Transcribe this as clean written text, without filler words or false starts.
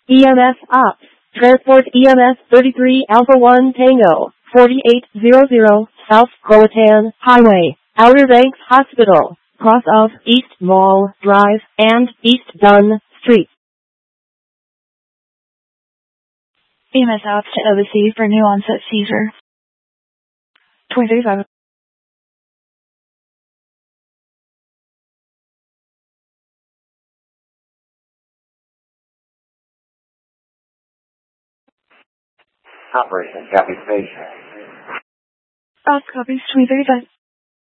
EMS Ops. Transport EMS 33 Alpha 1 Tango, 4800, South Croatan Highway, Outer Banks Hospital, cross of East Mall Drive and East Dunn Street. EMS Ops to OBC for new onset seizure. 2035. Operation, copy station. Ops copies 2035.